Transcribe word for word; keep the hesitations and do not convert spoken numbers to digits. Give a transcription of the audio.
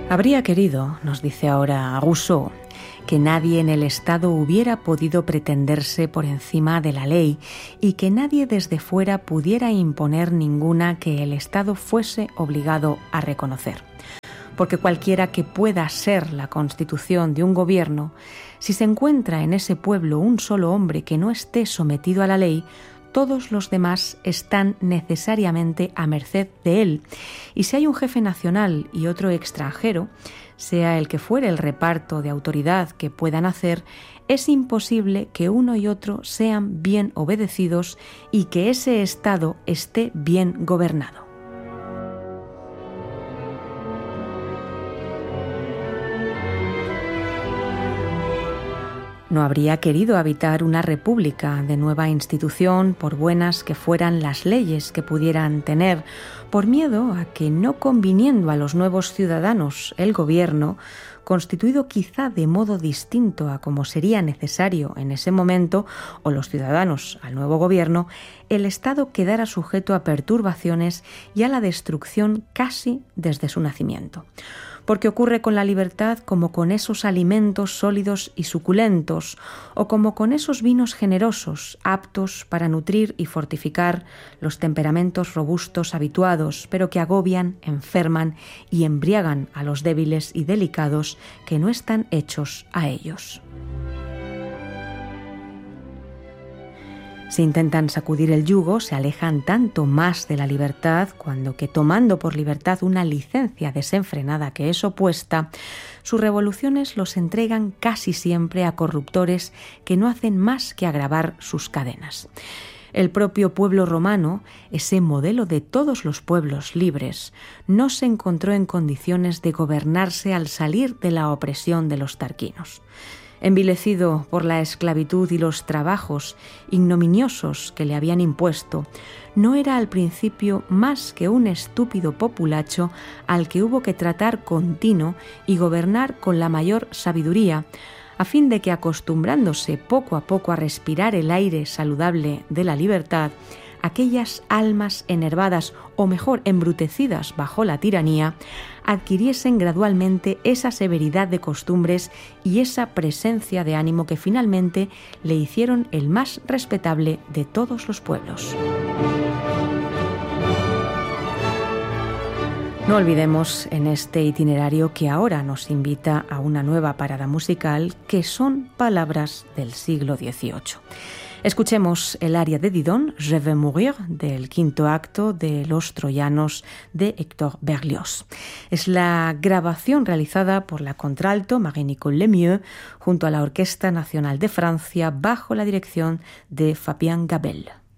Habría querido, nos dice ahora Rousseau, que nadie en el Estado hubiera podido pretenderse por encima de la ley y que nadie desde fuera pudiera imponer ninguna que el Estado fuese obligado a reconocer. Porque cualquiera que pueda ser la constitución de un gobierno, si se encuentra en ese pueblo un solo hombre que no esté sometido a la ley, todos los demás están necesariamente a merced de él. Y si hay un jefe nacional y otro extranjero, sea el que fuere el reparto de autoridad que puedan hacer, es imposible que uno y otro sean bien obedecidos y que ese Estado esté bien gobernado. No habría querido habitar una república de nueva institución, por buenas que fueran las leyes que pudieran tener, por miedo a que, no conviniendo a los nuevos ciudadanos el gobierno, constituido quizá de modo distinto a como sería necesario en ese momento, o los ciudadanos al nuevo gobierno, el Estado quedara sujeto a perturbaciones y a la destrucción casi desde su nacimiento. Porque ocurre con la libertad como con esos alimentos sólidos y suculentos, o como con esos vinos generosos, aptos para nutrir y fortificar los temperamentos robustos habituados, pero que agobian, enferman y embriagan a los débiles y delicados que no están hechos a ellos. Si intentan sacudir el yugo, se alejan tanto más de la libertad, cuando que tomando por libertad una licencia desenfrenada que es opuesta, sus revoluciones los entregan casi siempre a corruptores que no hacen más que agravar sus cadenas. El propio pueblo romano, ese modelo de todos los pueblos libres, no se encontró en condiciones de gobernarse al salir de la opresión de los tarquinos. Envilecido por la esclavitud y los trabajos ignominiosos que le habían impuesto, no era al principio más que un estúpido populacho al que hubo que tratar continuo y gobernar con la mayor sabiduría, a fin de que, acostumbrándose poco a poco a respirar el aire saludable de la libertad, aquellas almas enervadas, o mejor embrutecidas bajo la tiranía, adquiriesen gradualmente esa severidad de costumbres y esa presencia de ánimo que finalmente le hicieron el más respetable de todos los pueblos. No olvidemos en este itinerario que ahora nos invita a una nueva parada musical, que son palabras del siglo dieciocho. Escuchemos el aria de Didon, Je vais mourir, del quinto acto de Los Troyanos de Hector Berlioz. Es la grabación realizada por la contralto Marie-Nicole Lemieux junto a la Orquesta Nacional de Francia bajo la dirección de Fabien Gabel.